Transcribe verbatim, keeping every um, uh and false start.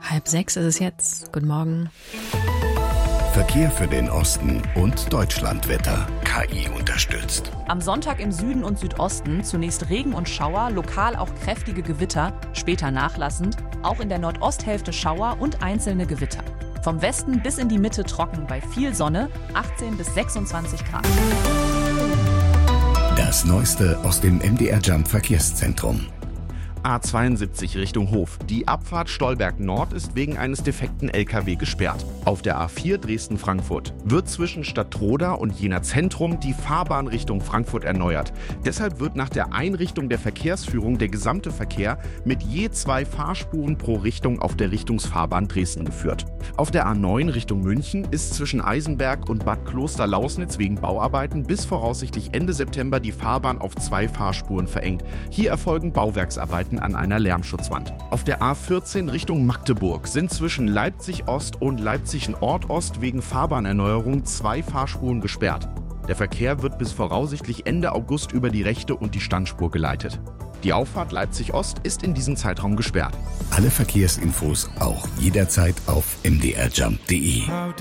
Halb sechs ist es jetzt. Guten Morgen. Verkehr für den Osten und Deutschlandwetter. K I unterstützt. Am Sonntag im Süden und Südosten zunächst Regen und Schauer, lokal auch kräftige Gewitter, später nachlassend. Auch in der Nordosthälfte Schauer und einzelne Gewitter. Vom Westen bis in die Mitte trocken bei viel Sonne, achtzehn bis sechsundzwanzig Grad. Das Neueste aus dem M D R Jump Verkehrszentrum. A zweiundsiebzig Richtung Hof. Die Abfahrt Stolberg Nord ist wegen eines defekten L K W gesperrt. Auf der A vier Dresden-Frankfurt wird zwischen Stadtroda und Jena Zentrum die Fahrbahn Richtung Frankfurt erneuert. Deshalb wird nach der Einrichtung der Verkehrsführung der gesamte Verkehr mit je zwei Fahrspuren pro Richtung auf der Richtungsfahrbahn Dresden geführt. Auf der A neun Richtung München ist zwischen Eisenberg und Bad Kloster-Lausnitz wegen Bauarbeiten bis voraussichtlich Ende September die Fahrbahn auf zwei Fahrspuren verengt. Hier erfolgen Bauwerksarbeiten an einer Lärmschutzwand. Auf der A vierzehn Richtung Magdeburg sind zwischen Leipzig Ost und Leipzig Nord Ost wegen Fahrbahnerneuerung zwei Fahrspuren gesperrt. Der Verkehr wird bis voraussichtlich Ende August über die rechte und die Standspur geleitet. Die Auffahrt Leipzig Ost ist in diesem Zeitraum gesperrt. Alle Verkehrsinfos auch jederzeit auf m d r jump punkt d e.